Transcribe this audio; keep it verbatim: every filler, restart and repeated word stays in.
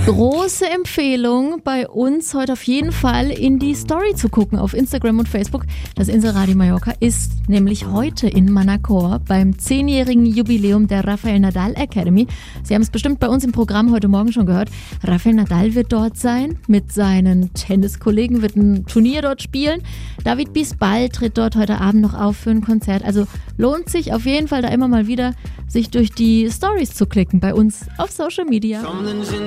Große Empfehlung bei uns heute auf jeden Fall in die Story zu gucken auf Instagram und Facebook. Das Inselradio Mallorca ist nämlich heute in Manacor beim zehnjährigen Jubiläum der Rafael Nadal Academy. Sie haben es bestimmt bei uns im Programm heute Morgen schon gehört. Rafael Nadal wird dort sein mit seinen Tenniskollegen, wird ein Turnier dort spielen. David Bisbal tritt dort heute Abend noch auf für ein Konzert. Also lohnt sich auf jeden Fall da immer mal wieder, sich durch die Stories zu klicken bei uns auf Social Media.